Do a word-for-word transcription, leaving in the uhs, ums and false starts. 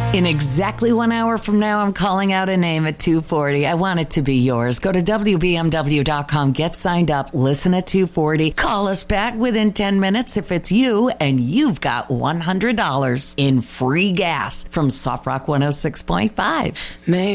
In exactly one hour from now, I'm calling out a name at two forty. I want it to be yours. Go to W B M W dot com, get signed up, listen at two forty. Call us back within ten minutes if it's you, and you've got one hundred dollars in free gas from Soft Rock one oh six point five. Maybe